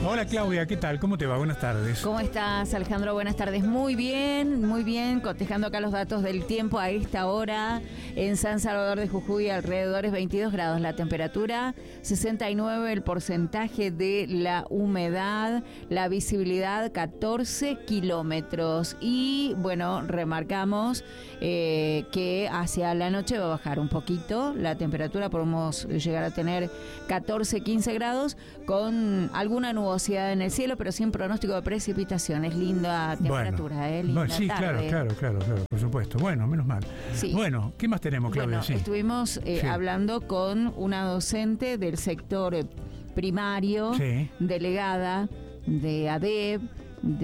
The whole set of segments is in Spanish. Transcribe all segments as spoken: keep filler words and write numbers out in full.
Hola Claudia, ¿qué tal? ¿Cómo te va? Buenas tardes. ¿Cómo estás, Alejandro? Buenas tardes. Muy bien, muy bien. Cotejando acá los datos del tiempo a esta hora. En San Salvador de Jujuy, alrededor es veintidós grados la temperatura, sesenta y nueve el porcentaje de la humedad, la visibilidad catorce kilómetros. Y bueno, remarcamos eh, que hacia la noche va a bajar un poquito la temperatura. Podemos llegar a tener catorce, quince grados con alguna nubosidad en el cielo, pero sin pronóstico de precipitaciones. Linda temperatura, bueno, ¿eh? Linda bueno, sí, tarde. claro, claro, claro, claro, por supuesto. Bueno, menos mal. Sí. Bueno, ¿qué más tenemos, Claudia? Bueno, sí. estuvimos eh, sí. hablando con una docente del sector primario, sí. delegada de A D E P,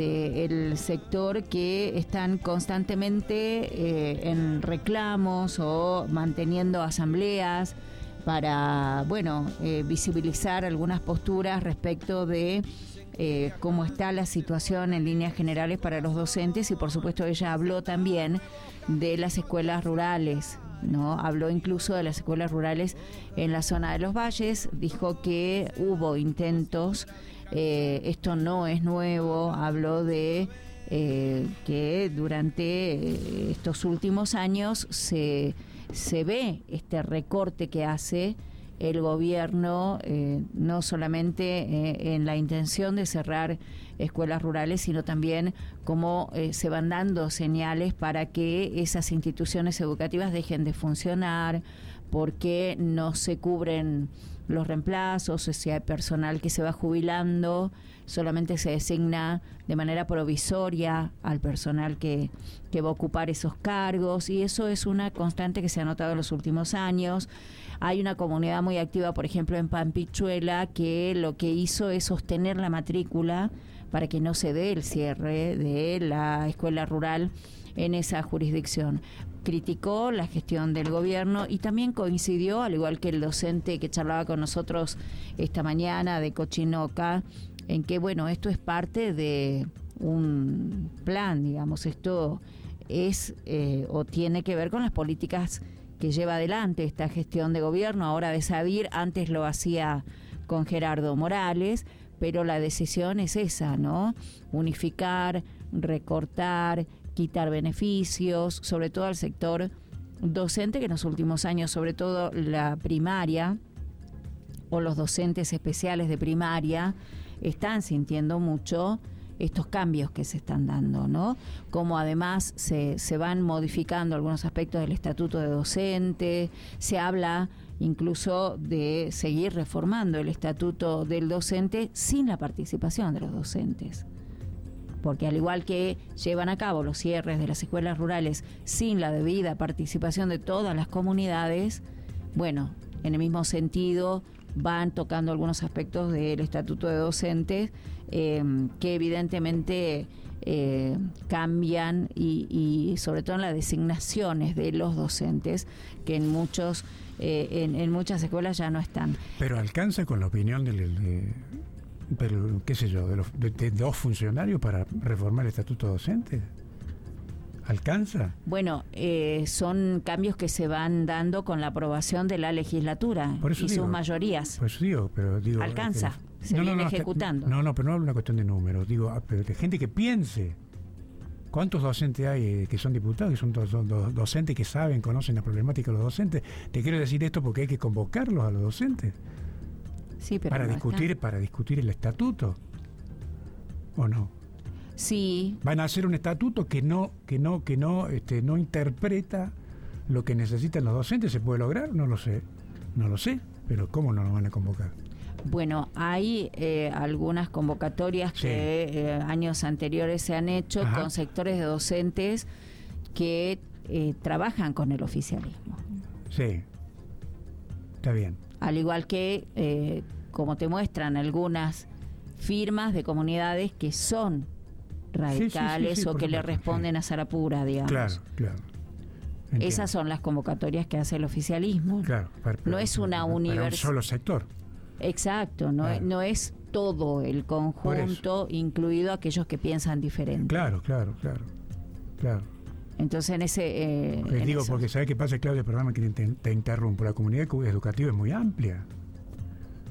del sector que están constantemente eh, en reclamos o manteniendo asambleas para, bueno, eh, visibilizar algunas posturas respecto de eh, cómo está la situación en líneas generales para los docentes, y por supuesto ella habló también de las escuelas rurales, ¿no? Habló incluso de las escuelas rurales en la zona de los valles, dijo que hubo intentos, eh, esto no es nuevo, habló de eh, que durante estos últimos años se, se ve este recorte que hace el gobierno, eh, no solamente eh, en la intención de cerrar escuelas rurales, sino también cómo eh, se van dando señales para que esas instituciones educativas dejen de funcionar, porque no se cubren los reemplazos, o sea, hay personal que se va jubilando, solamente se designa de manera provisoria al personal que, que va a ocupar esos cargos, y eso es una constante que se ha notado en los últimos años. Hay una comunidad muy activa, por ejemplo, en Pampichuela, que lo que hizo es sostener la matrícula para que no se dé el cierre de la escuela rural en esa jurisdicción. Criticó la gestión del gobierno y también coincidió, al igual que el docente que charlaba con nosotros esta mañana de Cochinoca, en que, bueno, esto es parte de un plan, digamos, esto es eh, o tiene que ver con las políticas que lleva adelante esta gestión de gobierno, ahora de Sadir, antes lo hacía con Gerardo Morales, pero la decisión es esa, ¿no? Unificar, recortar, quitar beneficios, sobre todo al sector docente, que en los últimos años, sobre todo la primaria o los docentes especiales de primaria, están sintiendo mucho estos cambios que se están dando, ¿no? Como además se, se van modificando algunos aspectos del estatuto de docente, se habla incluso de seguir reformando el estatuto del docente sin la participación de los docentes. Porque al igual que llevan a cabo los cierres de las escuelas rurales sin la debida participación de todas las comunidades, bueno, en el mismo sentido van tocando algunos aspectos del estatuto de docentes eh, que evidentemente eh, cambian y, y sobre todo en las designaciones de los docentes, que en muchos eh, en, en muchas escuelas ya no están. Pero alcanza con la opinión del... De... pero qué sé yo, de, los, de, de dos funcionarios para reformar el estatuto docente. ¿Alcanza? Bueno, eh, son cambios que se van dando con la aprobación de la legislatura por eso y digo, sus mayorías. Por eso digo, pero digo... Alcanza, pero, se no, viene no, no, ejecutando. No, no, pero no hablo de una cuestión de números, digo, pero de gente que piense. ¿Cuántos docentes hay eh, que son diputados, que son, do, do, do, docentes que saben, conocen la problemática de los docentes? Te quiero decir esto porque hay que convocarlos a los docentes. Sí, pero para no discutir está. para discutir el estatuto, ¿o no? Sí. Van a hacer un estatuto que no que no que no este no interpreta lo que necesitan los docentes. ¿Se puede lograr? No lo sé, no lo sé, pero ¿cómo no lo van a convocar? Bueno, hay eh, algunas convocatorias sí. que eh, años anteriores se han hecho. Ajá. Con sectores de docentes que eh, trabajan con el oficialismo. Sí, está bien. Al igual que, eh, como te muestran algunas firmas de comunidades que son radicales, sí, sí, sí, sí, o que le responden sí. a Sarapura, digamos. Claro, claro. Entiendo. Esas son las convocatorias que hace el oficialismo. Claro, para, para, no es una universidad. Un solo sector. Exacto, no, claro. no es todo el conjunto, incluido aquellos que piensan diferente. Claro, claro, claro, claro. Entonces en ese... Eh, Les en digo, eso. porque ¿sabes qué pasa, Claudia? Perdóname que te, te interrumpo. La comunidad educativa es muy amplia.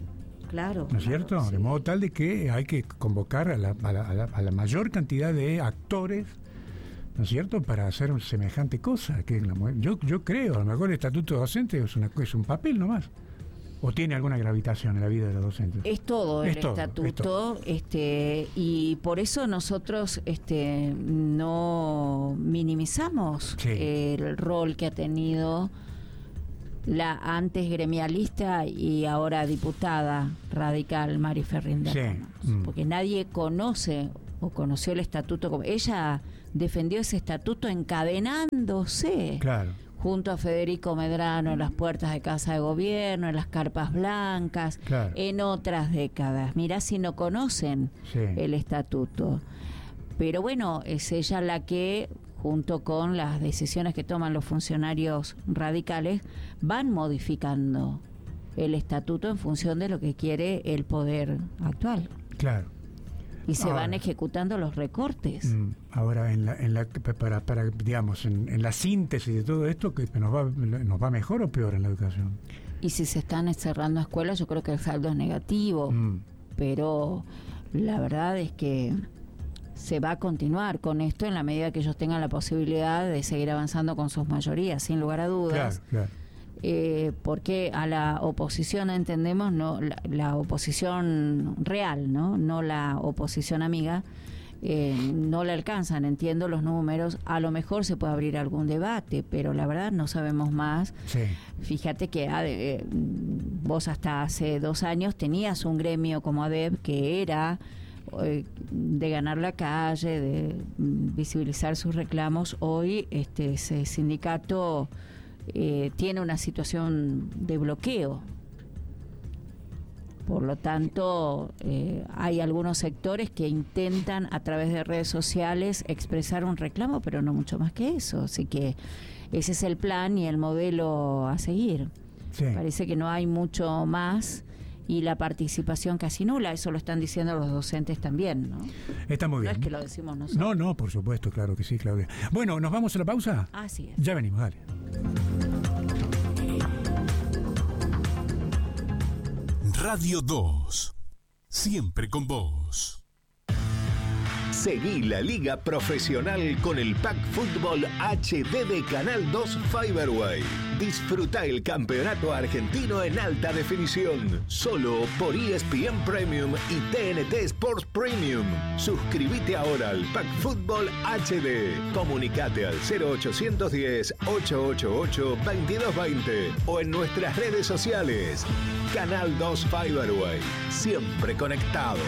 Claro. ¿No es claro, cierto? sí. De modo tal de que hay que convocar a la, a la, a la, a la mayor cantidad de actores, ¿no es cierto?, para hacer semejante cosa. Que la, yo, yo creo, a lo mejor el estatuto docente es, una, es un papel nomás. ¿O tiene alguna gravitación en la vida de los docentes? Es todo el es todo, estatuto, es todo. este, y por eso nosotros este, no minimizamos Sí. el rol que ha tenido la antes gremialista y ahora diputada radical Mari Ferrinder. Sí. Mm. Porque nadie conoce o conoció el estatuto. Como ella defendió ese estatuto encadenándose. Claro. Junto a Federico Medrano en las puertas de Casa de Gobierno, en las carpas blancas, Claro. en otras décadas. Mirá si no conocen Sí. el estatuto. Pero bueno, es ella la que, junto con las decisiones que toman los funcionarios radicales, van modificando el estatuto en función de lo que quiere el poder actual. Claro. Y se Ahora, van ejecutando los recortes. Mm, Ahora, en la, en la, para, para, digamos, en, en la síntesis de todo esto, que nos va, ¿nos va mejor o peor en la educación? Y si se están cerrando escuelas, yo creo que el saldo es negativo. Mm. Pero la verdad es que se va a continuar con esto en la medida que ellos tengan la posibilidad de seguir avanzando con sus mayorías, sin lugar a dudas. Claro, claro. Eh, porque a la oposición entendemos no la, la oposición real, no no la oposición amiga, eh, no le alcanzan, entiendo los números, a lo mejor se puede abrir algún debate, pero la verdad no sabemos más. Sí. Fíjate que eh, vos hasta hace dos años tenías un gremio como ADEB que era eh, de ganar la calle, de mm, visibilizar sus reclamos. Hoy este ese sindicato Eh, tiene una situación de bloqueo. Por lo tanto, eh, hay algunos sectores que intentan a través de redes sociales expresar un reclamo, pero no mucho más que eso. Así que ese es el plan y el modelo a seguir. Sí. Parece que no hay mucho más y la participación casi nula. Eso lo están diciendo los docentes también, ¿no? Está muy No bien. es que lo decimos nosotros. No, no, por supuesto, claro que sí, Claudia. Bueno, ¿nos vamos a la pausa? Así es. Ya venimos, dale. Radio dos. Siempre con vos. Seguí la liga profesional con el Pack Fútbol H D de Canal dos Fiberway. Disfruta el campeonato argentino en alta definición, solo por E S P N Premium y T N T Sports Premium. Suscríbete ahora al Pack Fútbol H D. Comunicate al cero ochocientos diez, ochocientos ochenta y ocho, veintidós veinte o en nuestras redes sociales. Canal dos Fiberway, siempre conectados.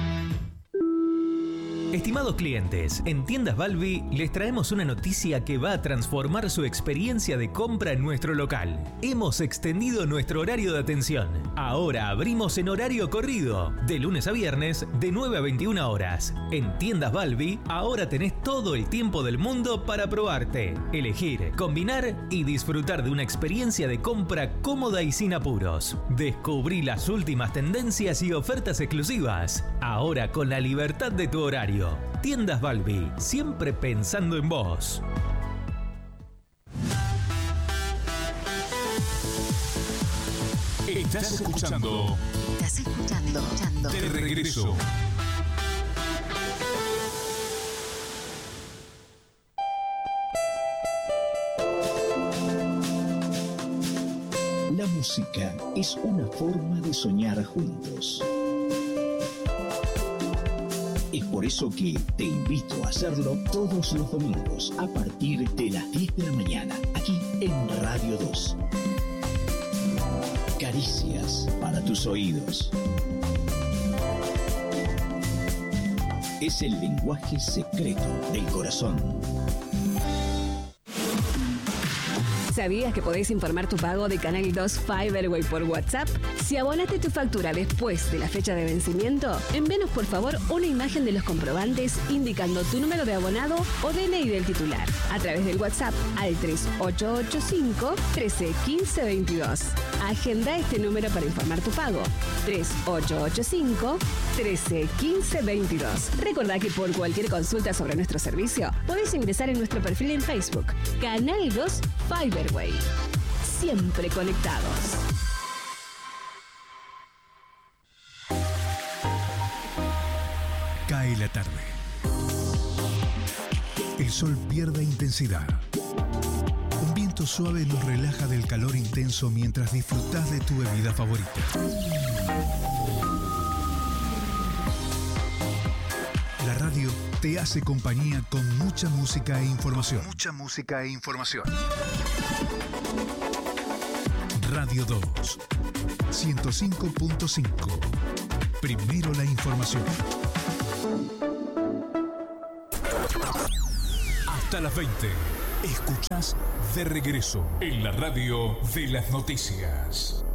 Estimados clientes, en Tiendas Balbi les traemos una noticia que va a transformar su experiencia de compra en nuestro local. Hemos extendido nuestro horario de atención. Ahora abrimos en horario corrido, de lunes a viernes, de nueve a veintiuna horas. En Tiendas Balbi, ahora tenés todo el tiempo del mundo para probarte, elegir, combinar y disfrutar de una experiencia de compra cómoda y sin apuros. Descubrí las últimas tendencias y ofertas exclusivas, ahora con la libertad de tu horario. Tiendas Balbi, siempre pensando en vos. Estás escuchando. Estás escuchando. escuchando. De regreso. La música es una forma de soñar juntos. Es por eso que te invito a hacerlo todos los domingos a partir de las diez de la mañana, aquí en Radio dos. Caricias para tus oídos. Es el lenguaje secreto del corazón. ¿Sabías que podés informar tu pago de Canal dos Fiberway por WhatsApp? Si abonaste tu factura después de la fecha de vencimiento, envíanos por favor una imagen de los comprobantes indicando tu número de abonado o D N I del titular a través del WhatsApp al tres ocho ocho cinco, uno tres uno cinco, veintidós. Agenda este número para informar tu pago. tres ocho ocho cinco, uno tres uno cinco, veintidós. Recordá que por cualquier consulta sobre nuestro servicio, podés ingresar en nuestro perfil en Facebook, Canal dos Fiberway. Siempre conectados. Cae la tarde. El sol pierde intensidad. Un viento suave nos relaja del calor intenso mientras disfrutas de tu bebida favorita. La radio te hace compañía con mucha música e información. Mucha música e información. Radio dos, ciento cinco punto cinco. Primero la información. Hasta las veinte. Escuchás De Regreso en la radio de las noticias.